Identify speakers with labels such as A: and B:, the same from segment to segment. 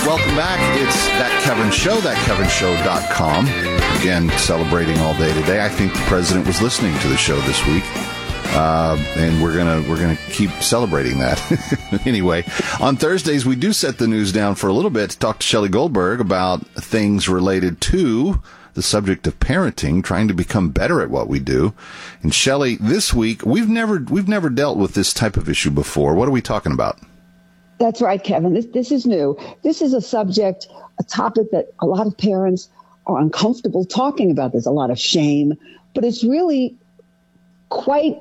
A: Welcome back. It's That Kevin Show, thatkevinshow.com. Again, celebrating all day today. I think the president was listening to the show this week. And we're gonna keep celebrating that. Anyway, on Thursdays, we do set the news down for a little bit to talk to Shelley Goldberg about things related to the subject of parenting, trying to become better at what we do. And Shelley, this week, we've never dealt with this type of issue before. What are we talking about?
B: That's right, Kevin. This is new. This is a topic that a lot of parents are uncomfortable talking about. There's a lot of shame, but it's really quite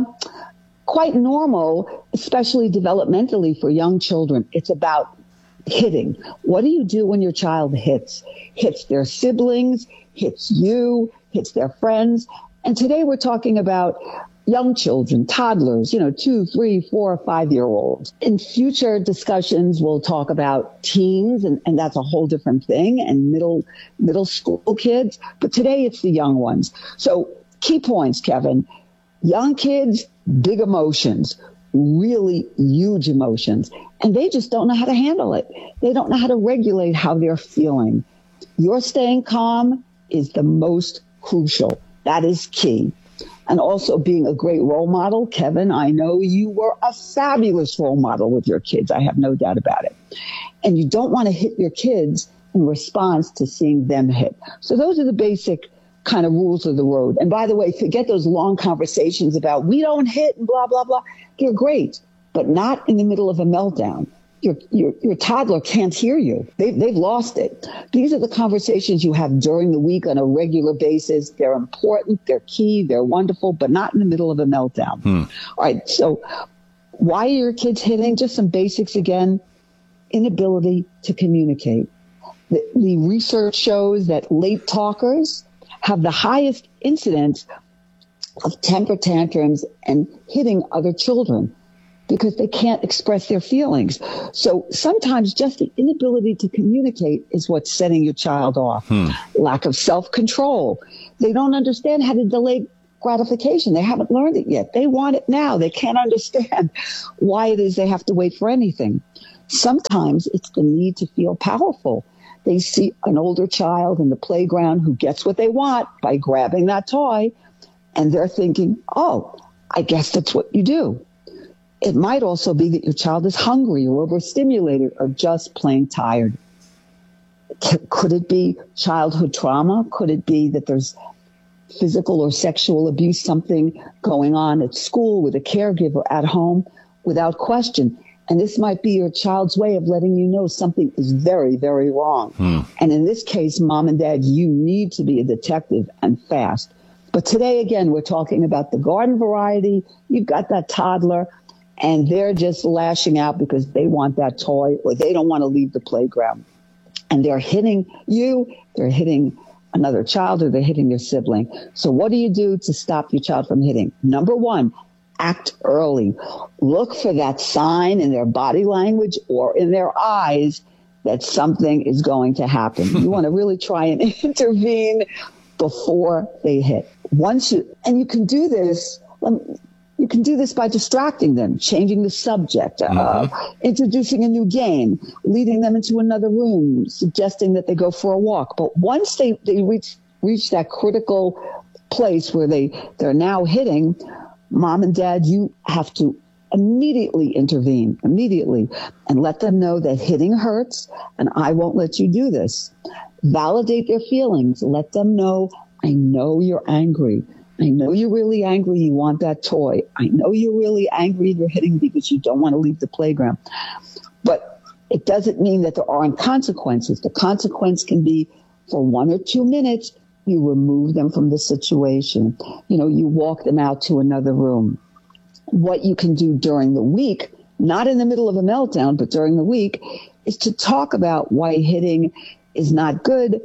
B: normal, especially developmentally for young children. It's about hitting. What do you do when your child hits their siblings, hits you, hits their friends? And today we're talking about young children, toddlers, 2, 3, 4, 5-year-olds. In future discussions, we'll talk about teens, and that's a whole different thing, and middle school kids. But today it's the young ones. So key points, Kevin. Young kids, big emotions, really huge emotions, and they just don't know how to handle it. They don't know how to regulate how they're feeling. Your staying calm is the most crucial. That is key. And also being a great role model. Kevin, I know you were a fabulous role model with your kids. I have no doubt about it. And you don't want to hit your kids in response to seeing them hit. So those are the basic kind of rules of the road. And by the way, forget those long conversations about we don't hit and blah, blah, blah. They're great, but not in the middle of a meltdown. Your toddler can't hear you. They've lost it. These are the conversations you have during the week on a regular basis. They're important, they're key, they're wonderful, but not in the middle of a meltdown. All right, so why are your kids hitting? Just some basics again. Inability to communicate. The research shows that late talkers have the highest incidence of temper tantrums and hitting other children, because they can't express their feelings. So sometimes just the inability to communicate is what's setting your child off. Lack of self-control. They don't understand how to delay gratification. They haven't learned it yet. They want it now. They can't understand why it is they have to wait for anything. Sometimes it's the need to feel powerful. They see an older child in the playground who gets what they want by grabbing that toy, and they're thinking, oh, I guess that's what you do. It might also be that your child is hungry or overstimulated or just plain tired. Could it be childhood trauma? Could it be that there's physical or sexual abuse, something going on at school with a caregiver at home? Without question. And this might be your child's way of letting you know something is very, very wrong. And in this case, mom and dad, you need to be a detective and fast. But today, again, we're talking about the garden variety. You've got that toddler, and they're just lashing out because they want that toy or they don't want to leave the playground. And they're hitting you, they're hitting another child, or they're hitting your sibling. So what do you do to stop your child from hitting? Number one, act early. Look for that sign in their body language or in their eyes that something is going to happen. You want to really try and intervene before they hit. And you can do this. You can do this by distracting them, changing the subject, introducing a new game, leading them into another room, suggesting that they go for a walk. But once they reach that critical place where they're now hitting, mom and dad, you have to immediately intervene, and let them know that hitting hurts and I won't let you do this. Validate their feelings. Let them know, I know you're angry. I know you're really angry. You want that toy. I know you're really angry. You're hitting because you don't want to leave the playground. But it doesn't mean that there aren't consequences. The consequence can be for 1 or 2 minutes, you remove them from the situation. You walk them out to another room. What you can do during the week, not in the middle of a meltdown, but during the week, is to talk about why hitting is not good.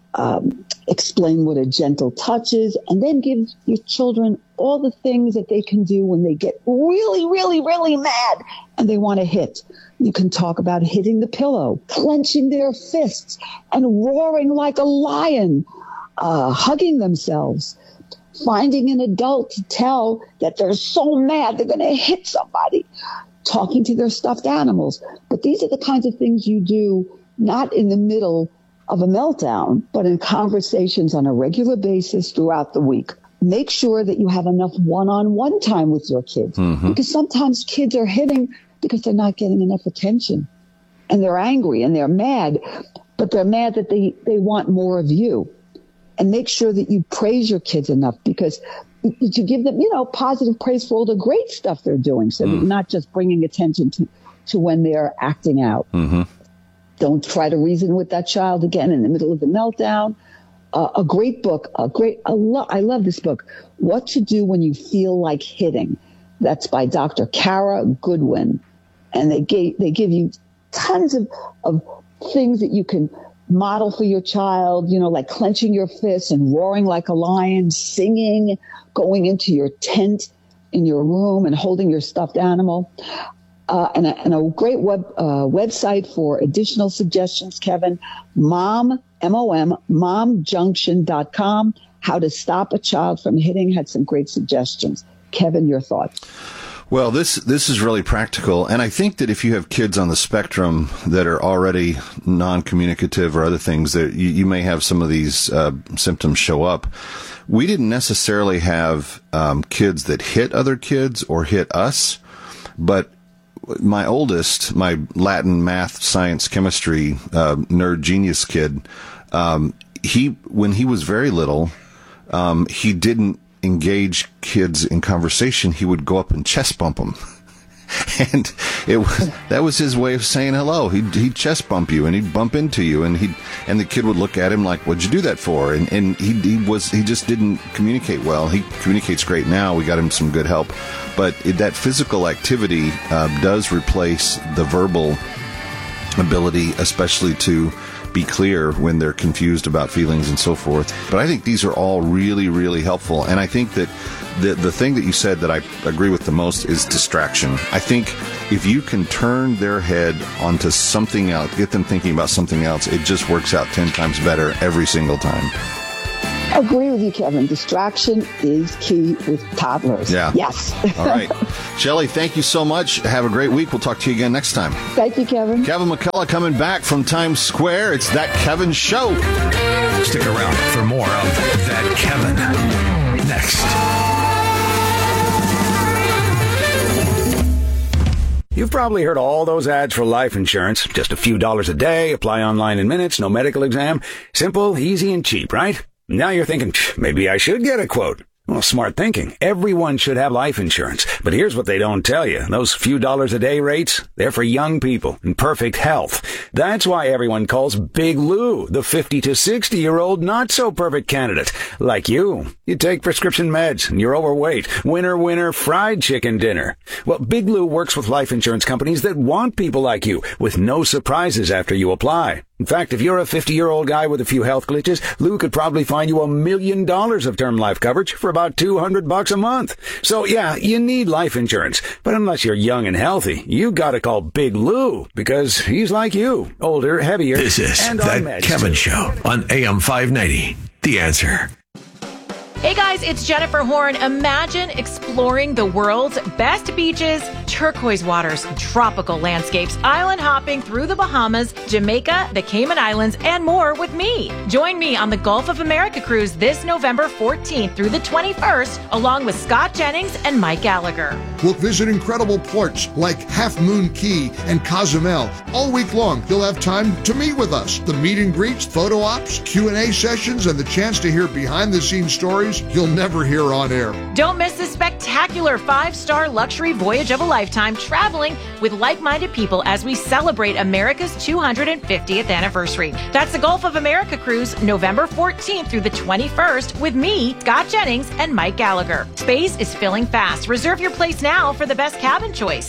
B: Explain what a gentle touch is, and then give your children all the things that they can do when they get really, really, really mad and they want to hit. You can talk about hitting the pillow, clenching their fists, and roaring like a lion, hugging themselves, finding an adult to tell that they're so mad they're going to hit somebody, talking to their stuffed animals. But these are the kinds of things you do not in the middle of a meltdown, but in conversations on a regular basis throughout the week. Make sure that you have enough one-on-one time with your kids, because sometimes kids are hitting because they're not getting enough attention, and they're angry and they're mad, but they're mad that they want more of you. And make sure that you praise your kids enough, because to give them, positive praise for all the great stuff they're doing, so that you're not just bringing attention to when they're acting out. Don't try to reason with that child again in the middle of the meltdown. A great book, I love this book, What to Do When You Feel Like Hitting. That's by Dr. Kara Goodwin. And they give you tons of things that you can model for your child, like clenching your fists and roaring like a lion, singing, going into your tent in your room and holding your stuffed animal. And a great website for additional suggestions, Kevin, momjunction.com. How to Stop a Child from Hitting had some great suggestions. Kevin, your thoughts?
A: Well, this is really practical, and I think that if you have kids on the spectrum that are already non-communicative or other things, that you may have some of these symptoms show up. We didn't necessarily have kids that hit other kids or hit us, but my oldest, my Latin, math, science, chemistry nerd genius kid, when he was very little, he didn't engage kids in conversation. He would go up and chest bump them. And that was his way of saying hello. He'd chest bump you, and he'd bump into you, and the kid would look at him like, "What'd you do that for?" And he just didn't communicate well. He communicates great now. We got him some good help, but that physical activity does replace the verbal ability, especially to be clear when they're confused about feelings and so forth. But I think these are all really, really helpful. And I think that the thing that you said that I agree with the most is distraction. I think if you can turn their head onto something else, get them thinking about something else, it just works out 10 times better every single time.
B: Agree with you, Kevin. Distraction is key with toddlers.
A: Yeah.
B: Yes.
A: All right. Shelley, thank you so much. Have a great week. We'll talk to you again next time.
B: Thank you, Kevin.
A: Kevin McCullough coming back from Times Square. It's That Kevin Show.
C: Stick around for more of That Kevin next. You've probably heard all those ads for life insurance. Just a few dollars a day, apply online in minutes, no medical exam. Simple, easy, and cheap, right? Now you're thinking, maybe I should get a quote. Well, smart thinking. Everyone should have life insurance. But here's what they don't tell you. Those few dollars a day rates, they're for young people in perfect health. That's why everyone calls Big Lou the 50 to 60-year-old not-so-perfect candidate. Like you. You take prescription meds and you're overweight. Winner, winner, fried chicken dinner. Well, Big Lou works with life insurance companies that want people like you with no surprises after you apply. In fact, if you're a 50-year-old guy with a few health glitches, Lou could probably find you $1 million of term life coverage for about $200 a month. So yeah, you need life insurance. But unless you're young and healthy, you gotta call Big Lou, because he's like you. Older, heavier, This is
A: and on
C: That
A: meds
C: Kevin
A: too.
C: Show on AM 590. The Answer.
D: Hey guys, it's Jennifer Horn. Imagine exploring the world's best beaches, turquoise waters, tropical landscapes, island hopping through the Bahamas, Jamaica, the Cayman Islands, and more with me. Join me on the Gulf of America cruise this November 14th through the 21st, along with Scott Jennings and Mike Gallagher.
E: We'll visit incredible ports like Half Moon Key and Cozumel. All week long, you'll have time to meet with us. The meet and greets, photo ops, Q&A sessions, and the chance to hear behind-the-scenes stories you'll never hear on air.
D: Don't miss this spectacular 5-star luxury voyage of a lifetime, traveling with like-minded people as we celebrate America's 250th anniversary. That's the Gulf of America cruise, November 14th through the 21st, with me, Scott Jennings, and Mike Gallagher. Space is filling fast. Reserve your place now for the best cabin choice.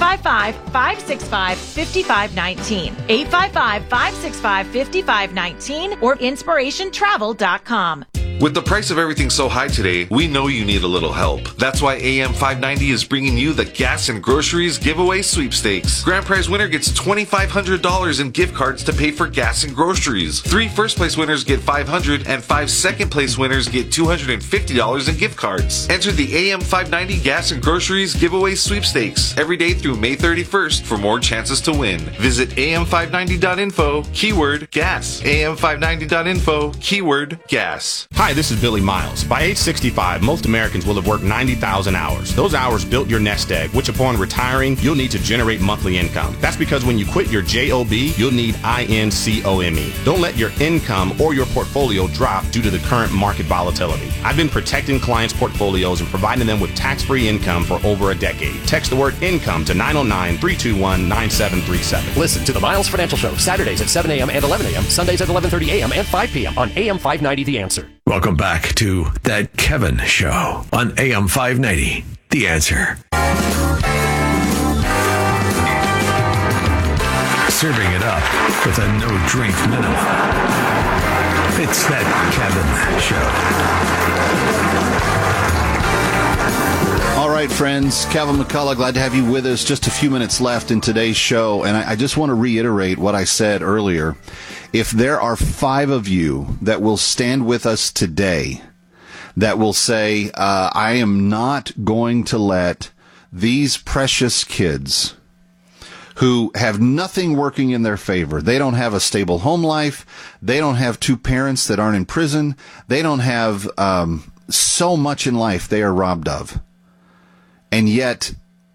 D: 855-565-5519. 855-565-5519 or inspirationtravel.com.
F: With the price of everything so high today, we know you need a little help. That's why AM 590 is bringing you the Gas and Groceries Giveaway Sweepstakes. Grand prize winner gets $2,500 in gift cards to pay for gas and groceries. 3 first place winners get $500 and 5 second place winners get $250 in gift cards. Enter the AM 590 Gas and Groceries Giveaway Sweepstakes every day through May 31st for more chances to win. Visit am590.info, keyword gas. am590.info, keyword gas.
G: Hi, this is Billy Miles. By age 65, most Americans will have worked 90,000 hours. Those hours built your nest egg, which upon retiring, you'll need to generate monthly income. That's because when you quit your JOB, you'll need INCOME. Don't let your income or your portfolio drop due to the current market volatility. I've been protecting clients' portfolios and providing them with tax-free income for over a decade. Text the word income to 909-321-9737.
H: Listen to the Miles Financial Show, Saturdays at 7 a.m. and 11 a.m., Sundays at 11:30 a.m. and 5 p.m. on AM 590 The Answer.
I: Welcome back to That Kevin Show on AM 590, The Answer. Serving it up with a no-drink minimum. It's That Kevin Show.
A: All right, friends. Kevin McCullough, glad to have you with us. Just a few minutes left in today's show, and I just want to reiterate what I said earlier. If there are 5 of you that will stand with us today that will say, I am not going to let these precious kids who have nothing working in their favor, they don't have a stable home life, they don't have 2 parents that aren't in prison, they don't have so much in life they are robbed of. And yet,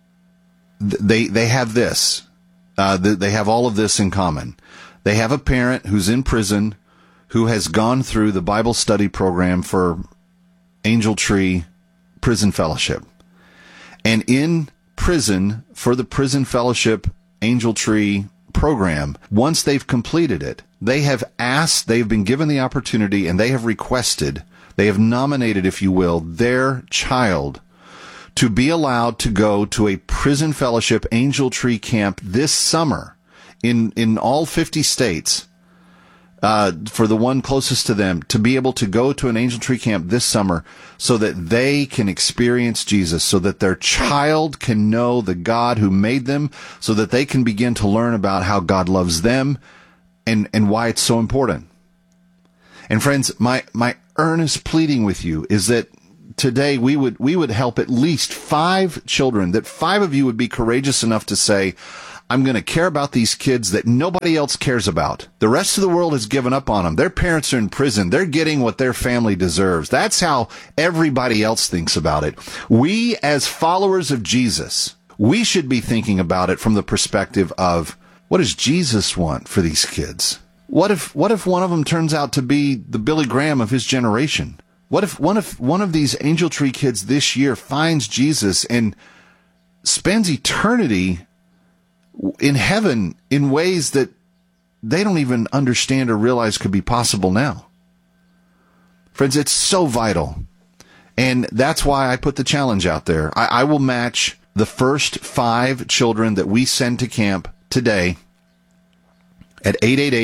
A: they have this. They have all of this in common. They have a parent who's in prison who has gone through the Bible study program for Angel Tree Prison Fellowship. And in prison, for the Prison Fellowship Angel Tree program, once they've completed it, they have asked, they've been given the opportunity, and they have requested, they have nominated, if you will, their child to be allowed to go to a Prison Fellowship Angel Tree camp this summer in all 50 states, for the one closest to them, to be able to go to an Angel Tree camp this summer so that they can experience Jesus, so that their child can know the God who made them, so that they can begin to learn about how God loves them and why it's so important. And friends, my earnest pleading with you is that today we would help at least 5 children, that 5 of you would be courageous enough to say, I'm going to care about these kids that nobody else cares about. The rest of the world has given up on them. Their parents are in prison. They're getting what their family deserves. That's how everybody else thinks about it. We, as followers of Jesus, we should be thinking about it from the perspective of, what does Jesus want for these kids? What if one of them turns out to be the Billy Graham of his generation? What if one of these Angel Tree kids this year finds Jesus and spends eternity in heaven in ways that they don't even understand or realize could be possible now? Friends, it's so vital. And that's why I put the challenge out there. I will match the first 5 children that we send to camp today at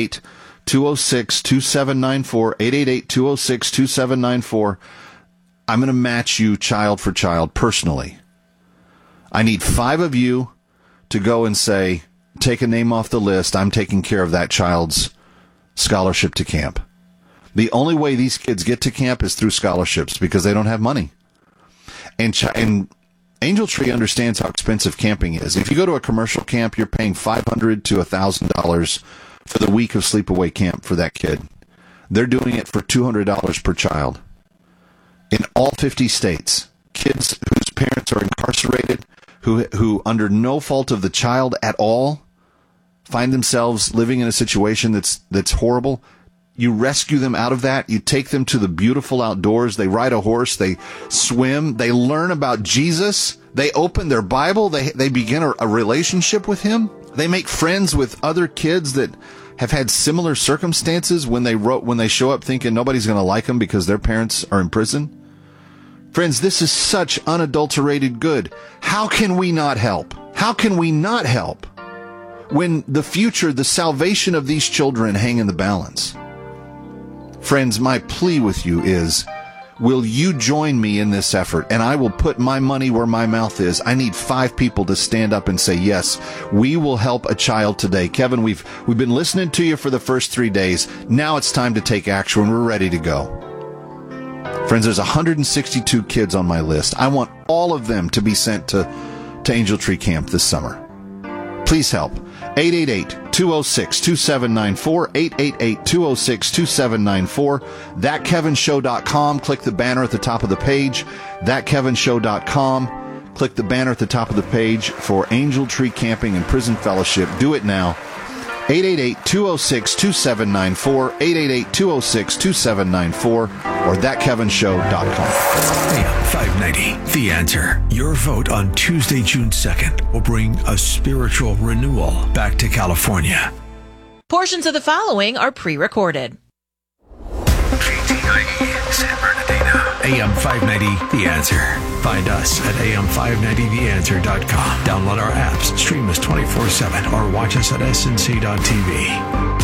A: 888-206-2794, 888-206-2794. I'm going to match you child for child personally. I need 5 of you to go and say, take a name off the list. I'm taking care of that child's scholarship to camp. The only way these kids get to camp is through scholarships because they don't have money. And Angel Tree understands how expensive camping is. If you go to a commercial camp, you're paying $500 to $1,000 for the week of sleepaway camp for that kid. They're doing it for $200 per child. In all 50 states, kids whose parents are incarcerated, who under no fault of the child at all find themselves living in a situation that's horrible, you rescue them out of that. You take them to the beautiful outdoors. They ride a horse. They swim. They learn about Jesus. They open their Bible. They begin a relationship with him. They make friends with other kids that have had similar circumstances when they show up thinking nobody's going to like them because their parents are in prison. Friends, this is such unadulterated good. How can we not help? How can we not help when the future, the salvation of these children hang in the balance? Friends, my plea with you is, will you join me in this effort? And I will put my money where my mouth is. I need 5 people to stand up and say, yes, we will help a child today. Kevin, we've been listening to you for the first 3 days. Now it's time to take action. We're ready to go. Friends, there's 162 kids on my list. I want all of them to be sent to Angel Tree Camp this summer. Please help. 888-206-2794, 888-206-2794, thatkevinshow.com. Click the banner at the top of the page, thatkevinshow.com. Click the banner at the top of the page for Angel Tree Camping and Prison Fellowship. Do it now. 888-206-2794, 888-206-2794, or thatkevinshow.com.
I: AM 590, The Answer. Your vote on Tuesday, June 2nd will bring a spiritual renewal back to California.
D: Portions of the following are pre-recorded.
I: KTIE, San Bernardino. AM 590, The Answer. Find us at am590theanswer.com. Download our apps, stream us 24/7, or watch us at snc.tv.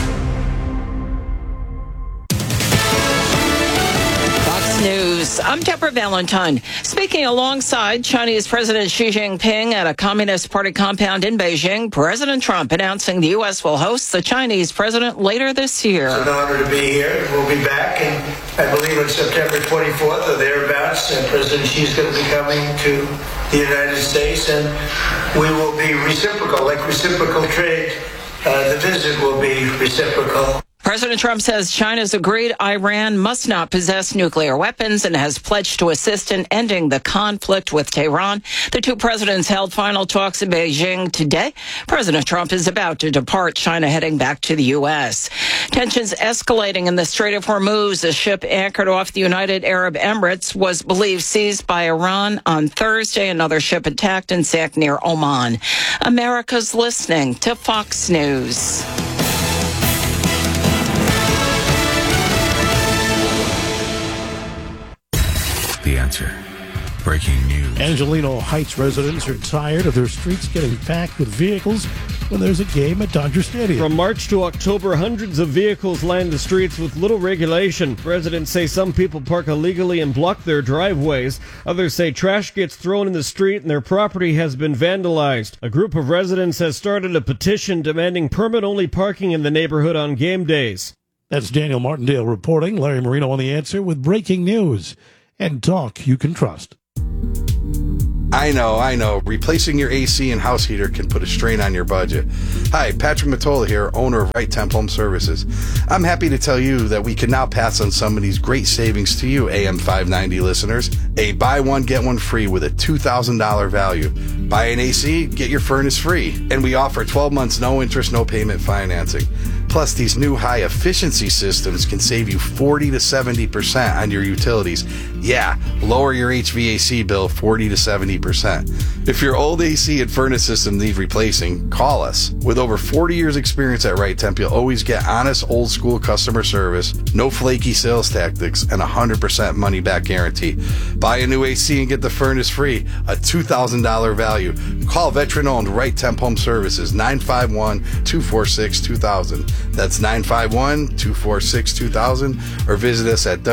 J: News. I'm Deborah Valentine. Speaking alongside Chinese President Xi Jinping at a Communist Party compound in Beijing, President Trump announcing the U.S. will host the Chinese president later this year.
K: It's an honor to be here. We'll be back, and I believe on September 24th or thereabouts, President Xi is going to be coming to the United States, and we will be reciprocal, like reciprocal trade. The visit will be reciprocal.
J: President Trump says China's agreed Iran must not possess nuclear weapons and has pledged to assist in ending the conflict with Tehran. The two presidents held final talks in Beijing today. President Trump is about to depart China, heading back to the U.S. Tensions escalating in the Strait of Hormuz. A ship anchored off the United Arab Emirates was believed seized by Iran on Thursday. Another ship attacked and sank near Oman. America's listening to Fox News.
I: The Answer. Breaking news.
L: Angelino Heights residents are tired of their streets getting packed with vehicles when there's a game at Dodger Stadium.
M: From March to October, hundreds of vehicles line the streets with little regulation. Residents say some people park illegally and block their driveways. Others say trash gets thrown in the street and their property has been vandalized. A group of residents has started a petition demanding permit-only parking in the neighborhood on game days.
L: That's Daniel Martindale reporting. Larry Marino on The Answer with breaking news and talk you can trust.
N: I know. Replacing your AC and house heater can put a strain on your budget. Hi, Patrick Mottola here, owner of Right Temp Home Services. I'm happy to tell you that we can now pass on some of these great savings to you, AM 590 listeners. A buy one, get one free with a $2,000 value. Buy an AC, get your furnace free. And we offer 12 months, no interest, no payment financing. Plus, these new high-efficiency systems can save you 40 to 70% on your utilities. Yeah, lower your HVAC bill 40 to 70%. If your old AC and furnace system need replacing, call us. With over 40 years experience at Right Temp, you'll always get honest, old-school customer service, no flaky sales tactics, and 100% money-back guarantee. Buy a new AC and get the furnace free, a $2,000 value. Call veteran-owned Right Temp Home Services, 951-246-2000. That's 951-246-2000, or visit us at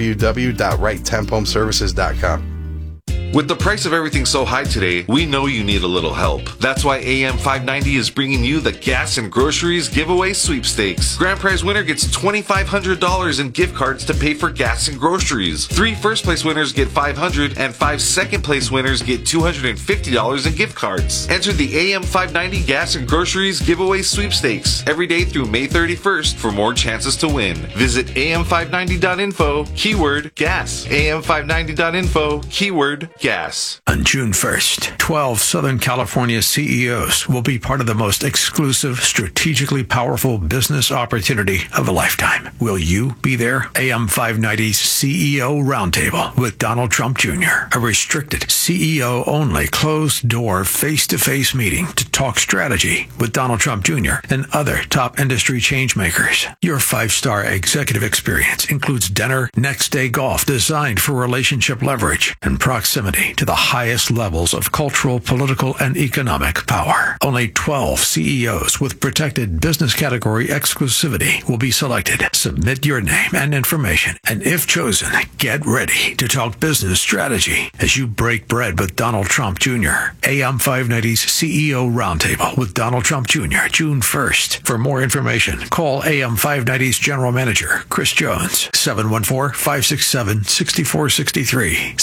N: www.righttemphomeservices.com.
F: With the price of everything so high today, we know you need a little help. That's why AM 590 is bringing you the Gas and Groceries Giveaway Sweepstakes. Grand prize winner gets $2,500 in gift cards to pay for gas and groceries. 3 first-place winners get $500, and 5 second-place winners get $250 in gift cards. Enter the AM 590 Gas and Groceries Giveaway Sweepstakes every day through May 31st for more chances to win. Visit am590.info, keyword gas. am590.info, keyword gas.
I: On June 1st, 12 Southern California CEOs will be part of the most exclusive, strategically powerful business opportunity of a lifetime. Will you be there? AM 590's CEO Roundtable with Donald Trump Jr., a restricted CEO-only, closed-door, face-to-face meeting to talk strategy with Donald Trump Jr. and other top industry changemakers. Your 5-star executive experience includes dinner, next-day golf designed for relationship leverage, and proximity proximity to the highest levels of cultural, political, and economic power. Only 12 CEOs with protected business category exclusivity will be selected. Submit your name and information, and if chosen, get ready to talk business strategy as you break bread with Donald Trump Jr. AM 590's CEO Roundtable with Donald Trump Jr. June 1st. For more information, call AM 590's General Manager, Chris Jones, 714-567-6463,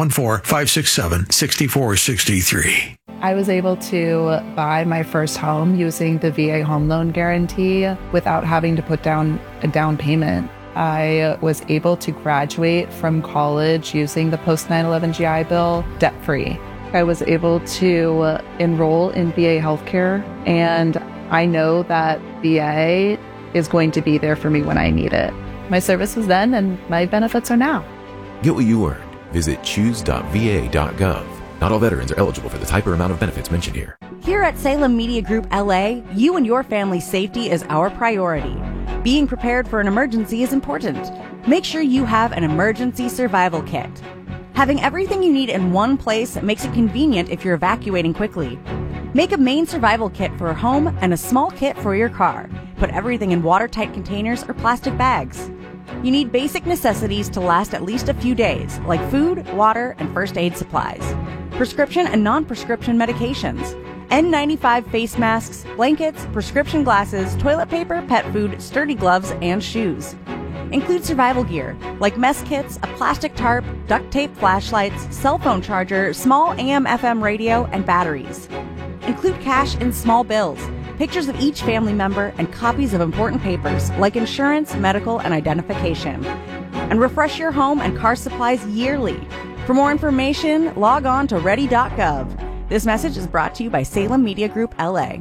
I: 714-567-6463.
O: I was able to buy my first home using the VA home loan guarantee without having to put down a down payment. I was able to graduate from college using the post 9/11 GI Bill debt-free. I was able to enroll in VA healthcare, and I know that VA is going to be there for me when I need it. My service was then, and my benefits are now.
P: Get what you earned. Visit choose.va.gov. Not all veterans are eligible for the type or amount of benefits mentioned here.
Q: Here at Salem Media Group LA, you and your family's safety is our priority. Being prepared for an emergency is important. Make sure you have an emergency survival kit. Having everything you need in one place makes it convenient if you're evacuating quickly. Make a main survival kit for a home and a small kit for your car. Put everything in watertight containers or plastic bags. You need basic necessities to last at least a few days, like food, water, and first aid supplies. Prescription and non-prescription medications. N95 face masks, blankets, prescription glasses, toilet paper, pet food, sturdy gloves, and shoes. Include survival gear, like mess kits, a plastic tarp, duct tape flashlights, cell phone charger, small AM/FM radio, and batteries. Include cash in small bills, pictures of each family member, and copies of important papers, like insurance, medical, and identification. And refresh your home and car supplies yearly. For more information, log on to ready.gov. This message is brought to you by Salem Media Group LA.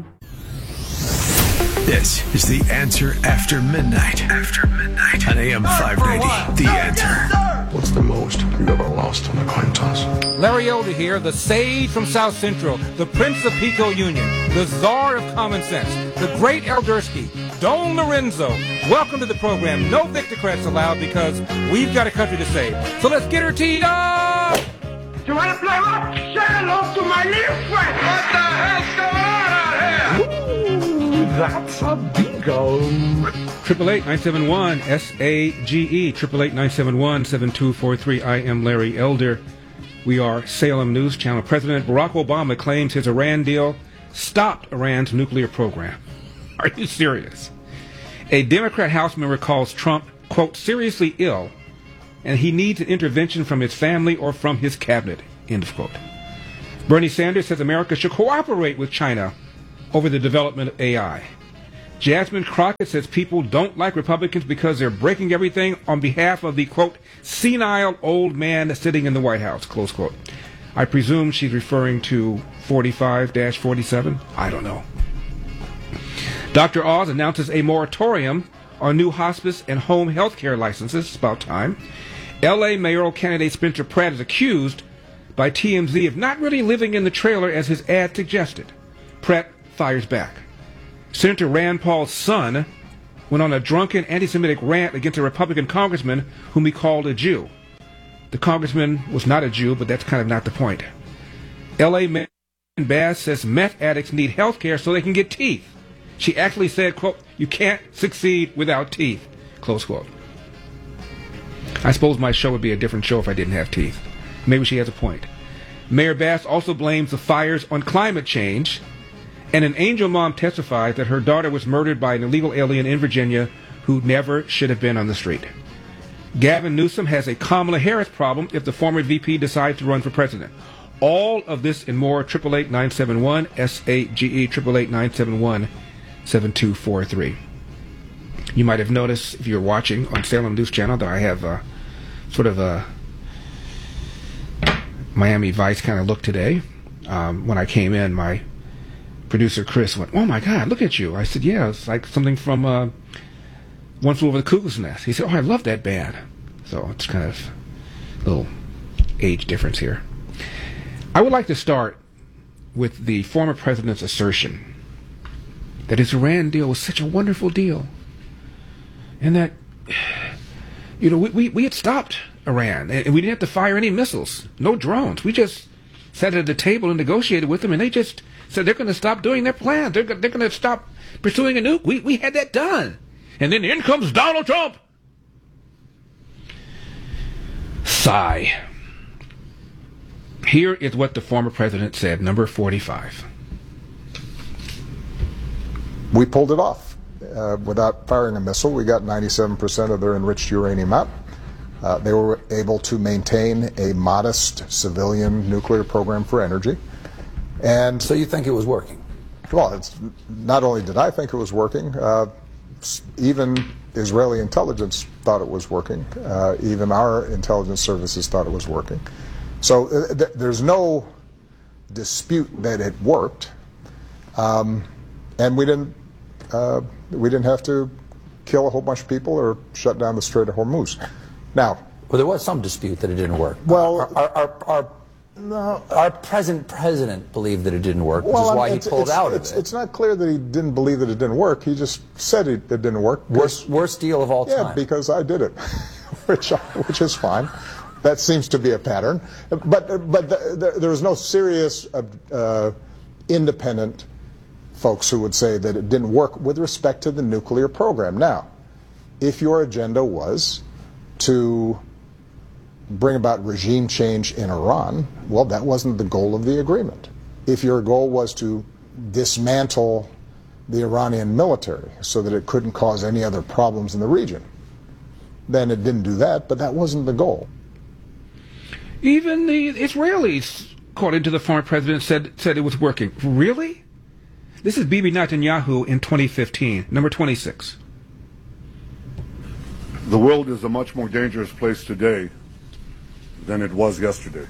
I: This is The Answer After Midnight. After midnight. On AM 590. The Answer.
R: What's the most you've ever lost on a coin toss?
S: Larry Elder here, the sage from South Central, the Prince of Pico Union, the czar of common sense, the great Eldersky, Don Lorenzo. Welcome to the program. No Victocrats allowed because we've got a country to save. So let's get her teed up!
T: You want to play rock? Say hello to my little friend. What the hell's going on out here?
L: Ooh, that's a bingo.
S: 888-971-SAGE, 888-971-7243. I am Larry Elder. We are Salem News Channel. President Barack Obama claims his Iran deal stopped Iran's nuclear program. Are you serious? A Democrat House member calls Trump, quote, seriously ill, and he needs an intervention from his family or from his cabinet, end of quote. Bernie Sanders says America should cooperate with China over the development of AI. Jasmine Crockett says people don't like Republicans because they're breaking everything on behalf of the, quote, senile old man sitting in the White House, close quote. I presume she's referring to 45-47? I don't know. Dr. Oz announces a moratorium on new hospice and home health care licenses. It's about time. L.A. mayoral candidate Spencer Pratt is accused by TMZ of not really living in the trailer as his ad suggested. Pratt fires back. Senator Rand Paul's son went on a drunken anti-Semitic rant against a Republican congressman whom he called a Jew. The congressman was not a Jew, but that's kind of not the point. L.A. Mayor Bass says meth addicts need health care so they can get teeth. She actually said, quote, you can't succeed without teeth, close quote. I suppose my show would be a different show if I didn't have teeth. Maybe she has a point. Mayor Bass also blames the fires on climate change, and an angel mom testified that her daughter was murdered by an illegal alien in Virginia who never should have been on the street. Gavin Newsom has a Kamala Harris problem if the former VP decides to run for president. All of this and more, 888-971-SAGE, 888-971-7243. You might have noticed, if you're watching on Salem News Channel, that I have sort of a Miami Vice kind of look today. When I came in, my producer Chris went, oh my God, look at you. I said, yeah, it's like something from One Flew Over the Cuckoo's Nest. He said, oh, I love that band. So it's kind of a little age difference here. I would like to start with the former president's assertion that his Iran deal was such a wonderful deal. And that, you know, we had stopped Iran, and we didn't have to fire any missiles, no drones. We just sat at the table and negotiated with them, and they just said they're going to stop doing their plans. They're going to stop pursuing a nuke. We had that done. And then in comes Donald Trump. Sigh. Here is what the former president said, number 45.
U: We pulled it off. Without firing a missile, we got 97% of their enriched uranium out. They were able to maintain a modest civilian nuclear program for energy. And so you think it was working? Well, it's not only did I think it was working, even Israeli intelligence thought it was working. Even our intelligence services thought it was working. So there's no dispute that it worked, and we didn't have to kill a whole bunch of people or shut down the Strait of Hormuz. Now,
V: well, there was some dispute that it didn't work.
U: Well,
V: our present president believed that it didn't work, which is why he pulled out of it.
U: It's not clear that he didn't believe that it didn't work. He just said it didn't work.
V: Worst deal of all time.
U: Yeah, because I did it, which is fine. That seems to be a pattern. But there was no serious independent folks who would say that it didn't work with respect to the nuclear program. Now, if your agenda was to bring about regime change in Iran, well, that wasn't the goal of the agreement. If your goal was to dismantle the Iranian military so that it couldn't cause any other problems in the region, then it didn't do that, but that wasn't the goal.
S: Even the Israelis, according to the former president, said it was working. Really? This is Bibi Netanyahu in 2015, number 26.
W: The world is a much more dangerous place today than it was yesterday.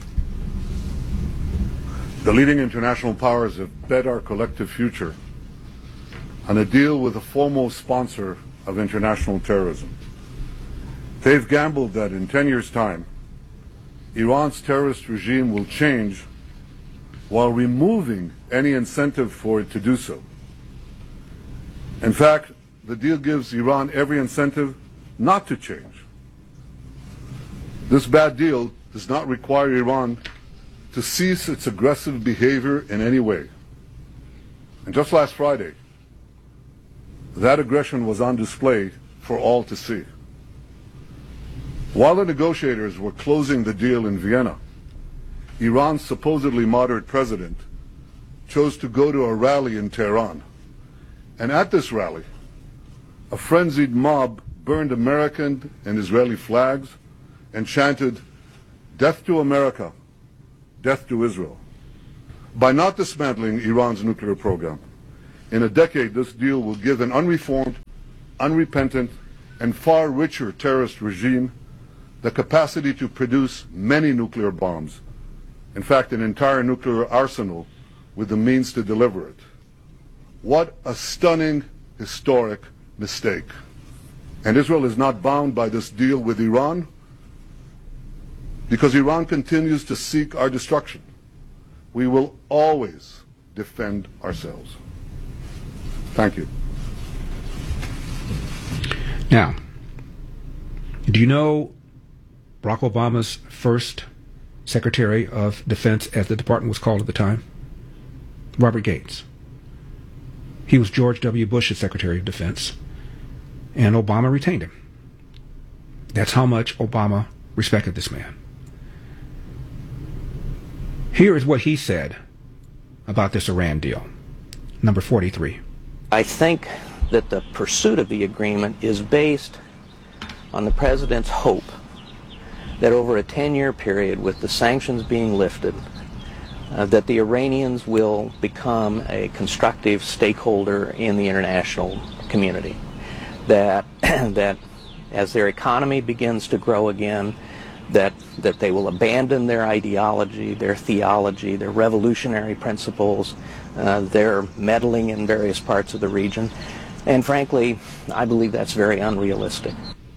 W: The leading international powers have bet our collective future on a deal with the foremost sponsor of international terrorism. They've gambled that in 10 years' time, Iran's terrorist regime will change while removing any incentive for it to do so. In fact, the deal gives Iran every incentive not to change. This bad deal does not require Iran to cease its aggressive behavior in any way. And just last Friday, that aggression was on display for all to see. While the negotiators were closing the deal in Vienna, Iran's supposedly moderate president chose to go to a rally in Tehran. And at this rally, a frenzied mob burned American and Israeli flags and chanted, "Death to America, death to Israel." By not dismantling Iran's nuclear program, in a decade this deal will give an unreformed, unrepentant, and far richer terrorist regime the capacity to produce many nuclear bombs. In fact, an entire nuclear arsenal with the means to deliver it. What a stunning, historic mistake. And Israel is not bound by this deal with Iran because Iran continues to seek our destruction. We will always defend ourselves. Thank you.
S: Now, do you know Barack Obama's first Secretary of Defense, as the department was called at the time? Robert Gates. He was George W. Bush's Secretary of Defense, and Obama retained him. That's how much Obama respected this man. Here is what he said about this Iran deal. Number 43.
X: I think that the pursuit of the agreement is based on the president's hope that over a 10-year period, with the sanctions being lifted, that the Iranians will become a constructive stakeholder in the international community. That as their economy begins to grow again, that they will abandon their ideology, their theology, their revolutionary principles, their meddling in various parts of the region. And frankly, I believe that's very unrealistic.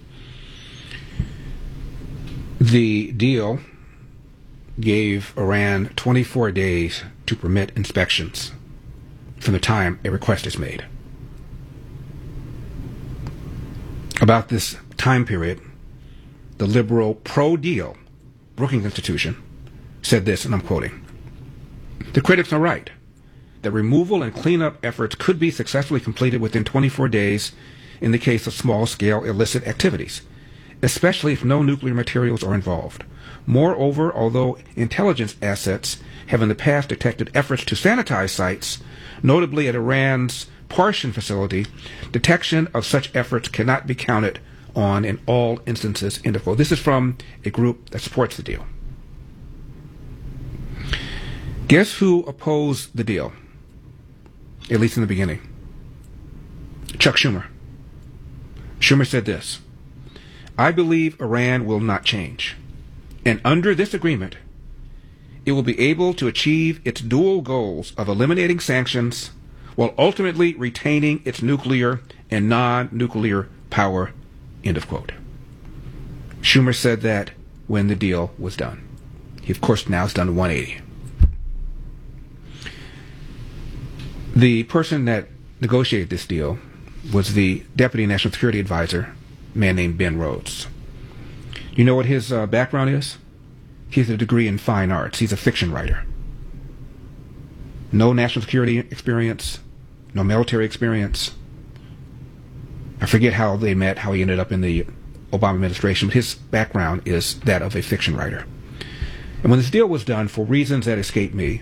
S: The deal gave Iran 24 days to permit inspections from the time a request is made. About this time period, the liberal pro-deal Brookings Institution, said this, and I'm quoting, "The critics are right that removal and cleanup efforts could be successfully completed within 24 days in the case of small-scale illicit activities, especially if no nuclear materials are involved. Moreover, although intelligence assets have in the past detected efforts to sanitize sites, notably at Iran's Parshan facility, detection of such efforts cannot be counted on in all instances." End of quote. This is from a group that supports the deal. Guess who opposed the deal, at least in the beginning? Chuck Schumer. Schumer said this, "I believe Iran will not change, and under this agreement, it will be able to achieve its dual goals of eliminating sanctions while ultimately retaining its nuclear and non-nuclear power." End of quote. Schumer said that when the deal was done. He, of course, now has done a 180. The person that negotiated this deal was the Deputy National Security Advisor, a man named Ben Rhodes. You know what his background is? He has a degree in fine arts. He's a fiction writer. No national security experience, no military experience. I forget how they met, how he ended up in the Obama administration, but his background is that of a fiction writer. And when this deal was done, for reasons that escape me,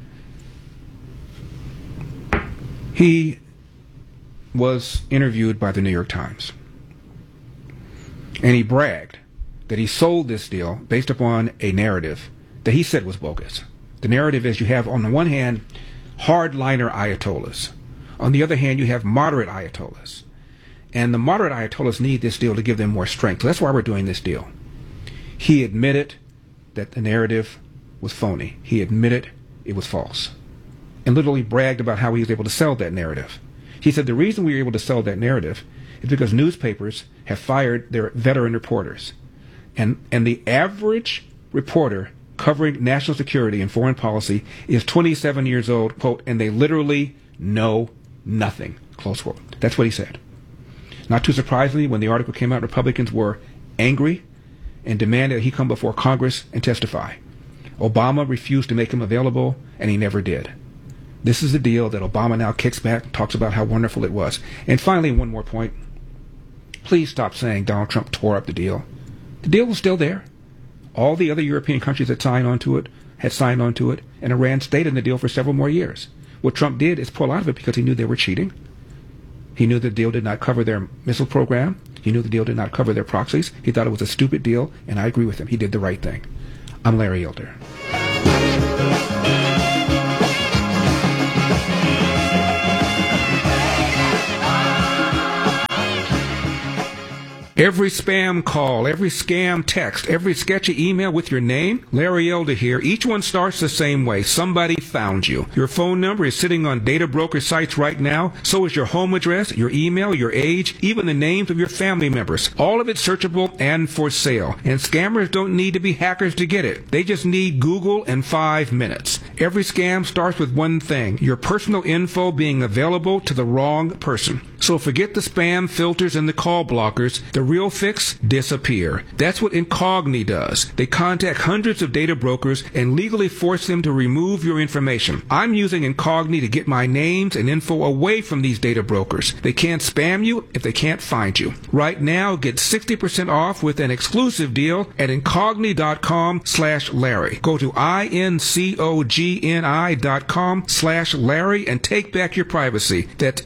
S: he was interviewed by the New York Times. And he bragged that he sold this deal based upon a narrative that he said was bogus. The narrative is you have, on the one hand, hardliner ayatollahs. On the other hand, you have moderate ayatollahs. And the moderate ayatollahs need this deal to give them more strength. So that's why we're doing this deal. He admitted that the narrative was phony. He admitted it was false. And literally bragged about how he was able to sell that narrative. He said the reason we were able to sell that narrative is because newspapers have fired their veteran reporters. And the average reporter covering national security and foreign policy is 27 years old, quote, and they literally know nothing, close quote. That's what he said. Not too surprisingly, when the article came out, Republicans were angry and demanded that he come before Congress and testify. Obama refused to make him available, and he never did. This is the deal that Obama now kicks back and talks about how wonderful it was. And finally, one more point. Please stop saying Donald Trump tore up the deal. The deal was still there. All the other European countries that signed on to it had signed on to it, and Iran stayed in the deal for several more years. What Trump did is pull out of it because he knew they were cheating. He knew the deal did not cover their missile program. He knew the deal did not cover their proxies. He thought it was a stupid deal, and I agree with him. He did the right thing. I'm Larry Elder. Every spam call, every scam text, every sketchy email with your name, Larry Elder here, each one starts the same way. Somebody found you. Your phone number is sitting on data broker sites right now. So is your home address, your email, your age, even the names of your family members. All of it searchable and for sale. And scammers don't need to be hackers to get it. They just need Google and 5 minutes. Every scam starts with one thing, your personal info being available to the wrong person. So forget the spam filters and the call blockers. The real fix? Disappear. That's what Incogni does. They contact hundreds of data brokers and legally force them to remove your information. I'm using Incogni to get my names and info away from these data brokers. They can't spam you if they can't find you. Right now, get 60% off with an exclusive deal at Incogni.com/Larry. Go to INCOGNI.com/Larry and take back your privacy. That's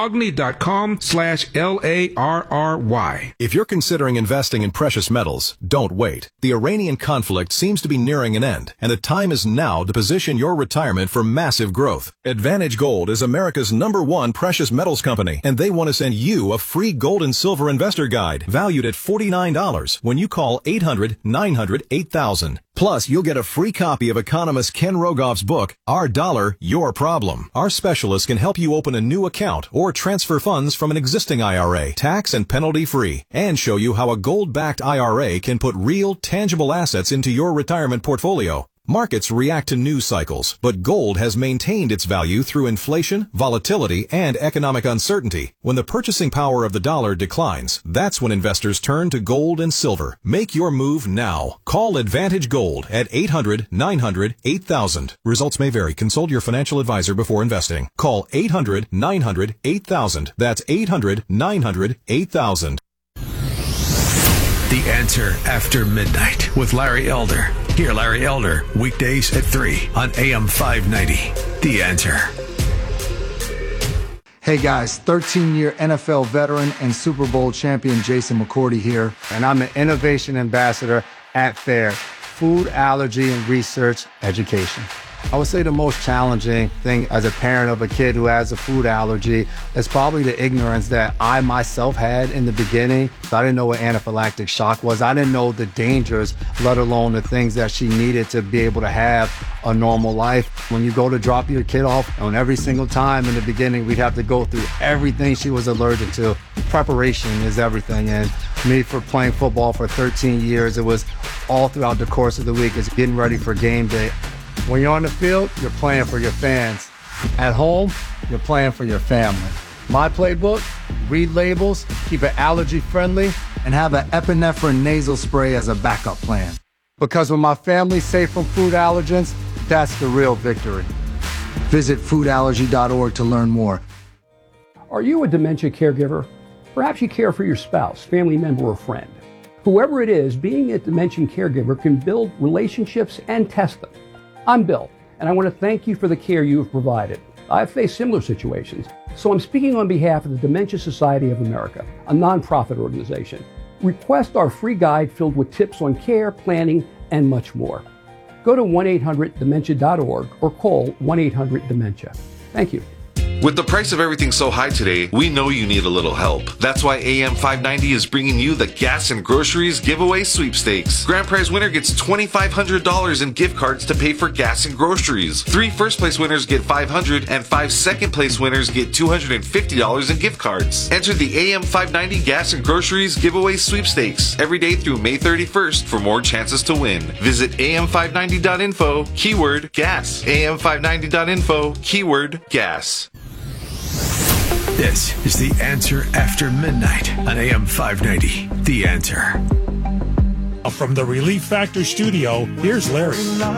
S: Incogni.com/LARRY.
B: If you're considering investing in precious metals, don't wait. The Iranian conflict seems to be nearing an end, and the time is now to position your retirement for massive growth. Advantage Gold is America's #1 precious metals company, and they want to send you a free gold and silver investor guide valued at $49 when you call 800-900-8000. Plus, you'll get a free copy of economist Ken Rogoff's book, Our Dollar, Your Problem. Our specialists can help you open a new account or transfer funds from an existing IRA, tax and penalty free, and show you how a gold-backed IRA can put real, tangible assets into your retirement portfolio. Markets react to news cycles, but gold has maintained its value through inflation, volatility, and economic uncertainty. When the purchasing power of the dollar declines, that's when investors turn to gold and silver. Make your move now. Call Advantage Gold at 800-900-8000. Results may vary. Consult your financial advisor before investing. Call 800-900-8000. That's 800-900-8000.
I: The Answer After Midnight with Larry Elder. Hear Larry Elder weekdays at 3 on AM 590. The Answer.
C: Hey guys, 13-year NFL veteran and Super Bowl champion Jason McCourty here, and I'm an innovation ambassador at FAIR, Food Allergy and Research Education. I would say the most challenging thing as a parent of a kid who has a food allergy is probably the ignorance that I myself had in the beginning. I didn't know what anaphylactic shock was. I didn't know the dangers, let alone the things that she needed to be able to have a normal life. When you go to drop your kid off, and every single time in the beginning, we'd have to go through everything she was allergic to. Preparation is everything. And me, for playing football for 13 years, it was all throughout the course of the week. It's getting ready for game day. When you're on the field, you're playing for your fans. At home, you're playing for your family. My playbook, read labels, keep it allergy friendly, and have an epinephrine nasal spray as a backup plan. Because when my family's safe from food allergens, that's the real victory. Visit foodallergy.org to learn more.
E: Are you a dementia caregiver? Perhaps you care for your spouse, family member, or friend. Whoever it is, being a dementia caregiver can build relationships and test them. I'm Bill, and I want to thank you for the care you have provided. I've faced similar situations, so I'm speaking on behalf of the Dementia Society of America, a nonprofit organization. Request our free guide filled with tips on care, planning, and much more. Go to 1-800-DEMENTIA.org or call 1-800-DEMENTIA. Thank you.
F: With the price of everything so high today, we know you need a little help. That's why AM 590 is bringing you the Gas and Groceries Giveaway Sweepstakes. Grand prize winner gets $2,500 in gift cards to pay for gas and groceries. 3 first-place winners get $500, and 5 second-place winners get $250 in gift cards. Enter the AM 590 Gas and Groceries Giveaway Sweepstakes every day through May 31st for more chances to win. Visit am590.info, keyword gas. am590.info, keyword gas.
I: This is The Answer After Midnight on AM 590. The Answer.
L: From the Relief Factor studio, here's Larry.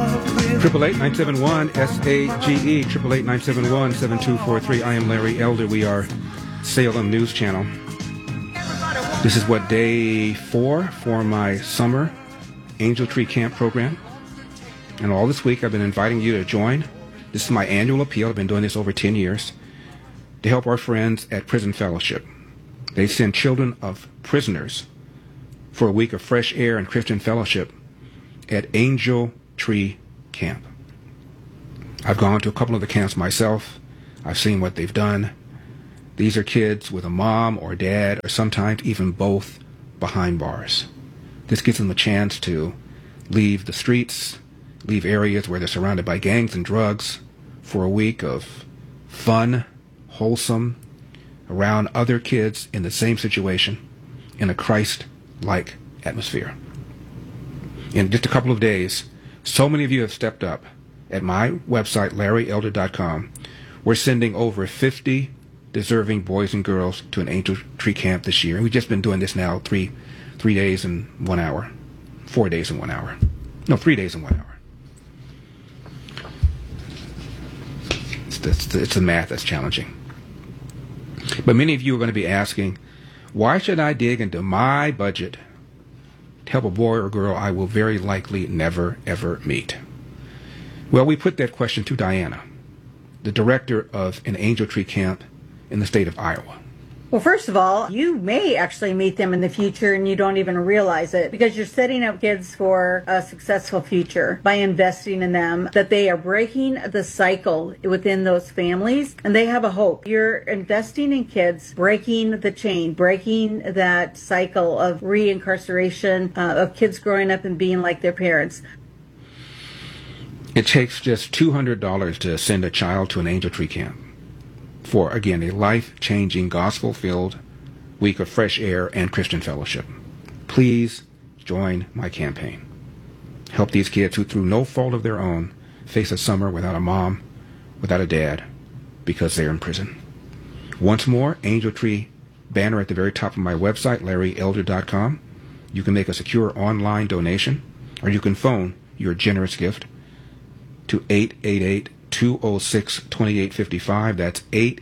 S: 888-971-SAGE, 888-971-7243. I am Larry Elder. We are Salem News Channel. This is day 4 for my summer Angel Tree Camp program. And all this week I've been inviting you to join. This is my annual appeal. I've been doing this over 10 years. To help our friends at Prison Fellowship. They send children of prisoners for a week of fresh air and Christian fellowship at Angel Tree Camp. I've gone to a couple of the camps myself. I've seen what they've done. These are kids with a mom or dad or sometimes even both behind bars. This gives them a chance to leave the streets, leave areas where they're surrounded by gangs and drugs for a week of fun, wholesome, around other kids in the same situation in a Christ-like atmosphere. In just a couple of days, so many of you have stepped up. At my website, LarryElder.com, we're sending over 50 deserving boys and girls to an Angel Tree Camp this year. And we've just been doing this now 3 days and 1 hour. 4 days and 1 hour. No, 3 days and 1 hour. It's the math that's challenging. But many of you are going to be asking, why should I dig into my budget to help a boy or girl I will very likely never, ever meet? Well, we put that question to Diana, the director of an Angel Tree Camp in the state of Iowa.
G: Well, first of all, you may actually meet them in the future and you don't even realize it because you're setting up kids for a successful future by investing in them, that they are breaking the cycle within those families and they have a hope. You're investing in kids, breaking the chain, breaking that cycle of reincarceration, of kids growing up and being like their parents.
S: It takes just $200 to send a child to an Angel Tree Camp for, again, a life-changing, gospel-filled week of fresh air and Christian fellowship. Please join my campaign. help these kids who, through no fault of their own, face a summer without a mom, without a dad, because they're in prison. Once more, Angel Tree banner at the very top of my website, LarryElder.com. You can make a secure online donation, or you can phone your generous gift to 888-206-2855. That's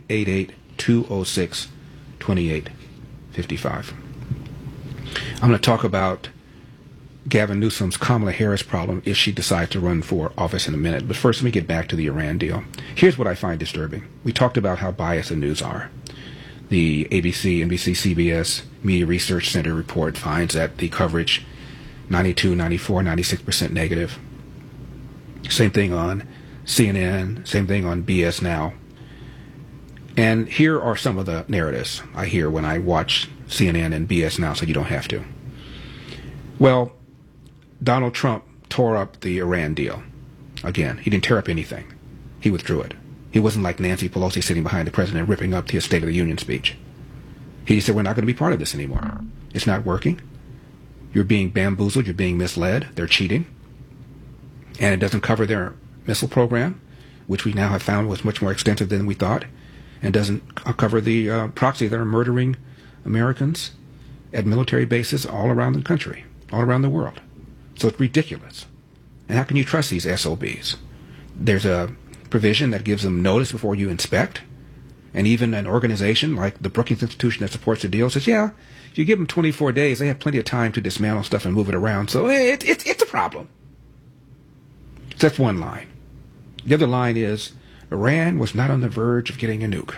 S: 888-206-2855. I'm going to talk about Gavin Newsom's Kamala Harris problem if she decides to run for office in a minute. But first, let me get back to the Iran deal. Here's what I find disturbing. We talked about how biased the news are. The ABC, NBC, CBS Media Research Center report finds that the coverage 92, 94, 96% negative. Same thing on CNN, same thing on BS Now. And here are some of the narratives I hear when I watch CNN and BS Now, so you don't have to. Well, Donald Trump tore up the Iran deal. Again, he didn't tear up anything. He withdrew it. He wasn't like Nancy Pelosi sitting behind the president ripping up his State of the Union speech. He said, we're not going to be part of this anymore. It's not working. You're being bamboozled. You're being misled. They're cheating. And it doesn't cover their missile program, which we now have found was much more extensive than we thought, and doesn't cover the proxies that are murdering Americans at military bases all around the country, all around the world. So it's ridiculous. And how can you trust these SOBs? There's a provision that gives them notice before you inspect. And even an organization like the Brookings Institution that supports the deal says, yeah, if you give them 24 days, they have plenty of time to dismantle stuff and move it around. So it's a problem. So that's one line. The other line is Iran was not on the verge of getting a nuke.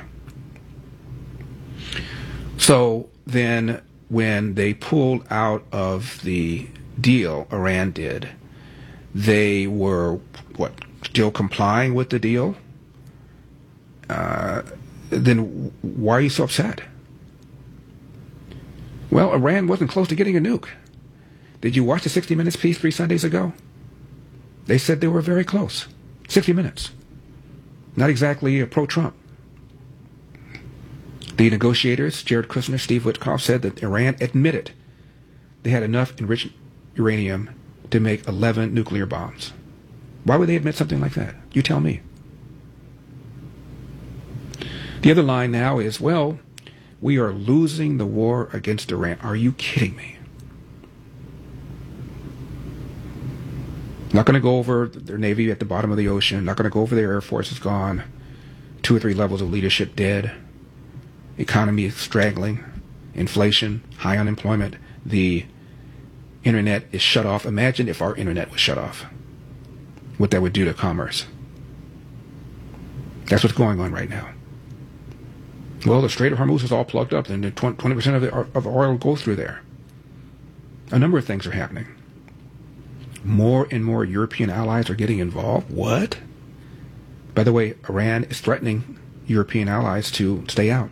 S: So then when they pulled out of the deal, Iran did, they were, still complying with the deal? Then why are you so upset? Well, Iran wasn't close to getting a nuke. Did you watch the 60 Minutes piece 3 Sundays ago? They said they were very close. 60 Minutes. Not exactly pro-Trump. The negotiators, Jared Kushner, Steve Witkoff, said that Iran admitted they had enough enriched uranium to make 11 nuclear bombs. Why would they admit something like that? You tell me. The other line now is, well, we are losing the war against Iran. Are you kidding me? Not going to go over their Navy at the bottom of the ocean. Not going to go over their Air Force is gone. 2 or 3 levels of leadership dead. Economy is straggling. Inflation, high unemployment. The internet is shut off. Imagine if our internet was shut off. What that would do to commerce. That's what's going on right now. Well, the Strait of Hormuz is all plugged up, and 20% of the oil goes through there. A number of things are happening. More and more European allies are getting involved. What? By the way, Iran is threatening European allies to stay out.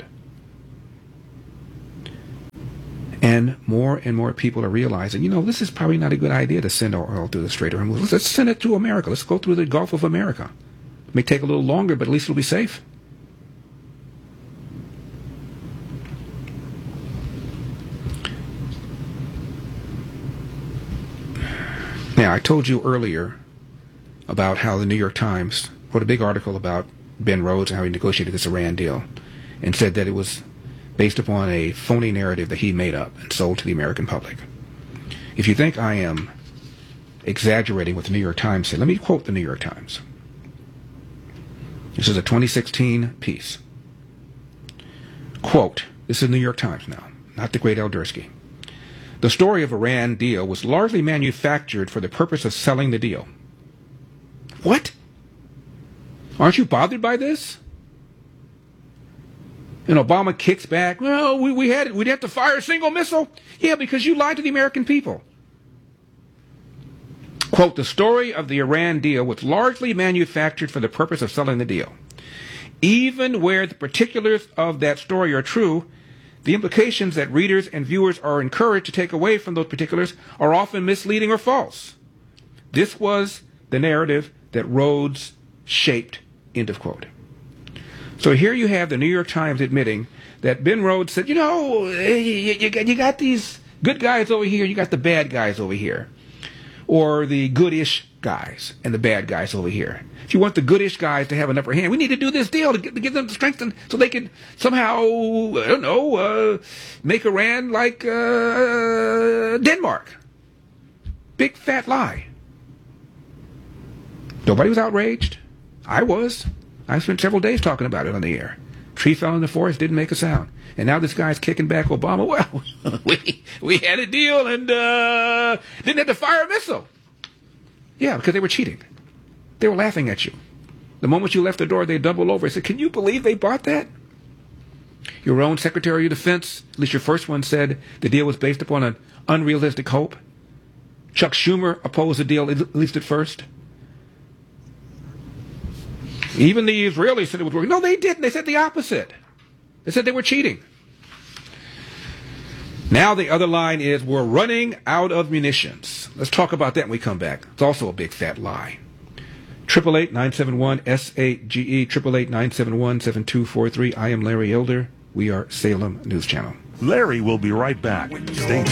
S: And more people are realizing, this is probably not a good idea to send our oil through the Strait of Hormuz. Let's send it to America. Let's go through the Gulf of America. It may take a little longer, but at least it'll be safe. Now, I told you earlier about how the New York Times wrote a big article about Ben Rhodes and how he negotiated this Iran deal and said that it was based upon a phony narrative that he made up and sold to the American public. If you think I am exaggerating what the New York Times said, let me quote the New York Times. This is a 2016 piece. Quote, this is the New York Times now, not the great Eldersky. The story of Iran deal was largely manufactured for the purpose of selling the deal. What? Aren't you bothered by this? And Obama kicks back. Well, we'd have to fire a single missile. Yeah, because you lied to the American people. Quote, the story of the Iran deal was largely manufactured for the purpose of selling the deal. Even where the particulars of that story are true, the implications that readers and viewers are encouraged to take away from those particulars are often misleading or false. This was the narrative that Rhodes shaped, end of quote. So here you have the New York Times admitting that Ben Rhodes said, you got these good guys over here, you got the bad guys over here. or the goodish guys and the bad guys over here. If you want the goodish guys to have an upper hand, we need to do this deal to give them the strength so they can somehow, I don't know, make Iran like Denmark. Big fat lie. Nobody was outraged. I was. I spent several days talking about it on the air. Tree fell in the forest, didn't make a sound. And now this guy's kicking back Obama. Well, we had a deal and didn't have to fire a missile. Yeah, because they were cheating. They were laughing at you. The moment you left the door, they doubled over and said, can you believe they bought that? Your own Secretary of Defense, at least your first one, said the deal was based upon an unrealistic hope. Chuck Schumer opposed the deal, at least at first. Even the Israelis said it was working. No, they didn't. They said the opposite. They said they were cheating. Now the other line is we're running out of munitions. Let's talk about that when we come back. It's also a big fat lie. 888-971-SAGE, 888-971-7243. I am Larry Elder. We are Salem News Channel.
A: Larry will be right back. Stay tuned.